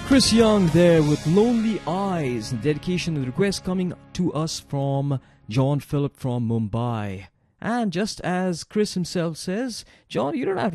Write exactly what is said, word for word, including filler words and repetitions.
Chris Young there with Lonely Eyes. Dedication and request coming to us from John Phillip from Mumbai. And just as Chris himself says, John, you don't have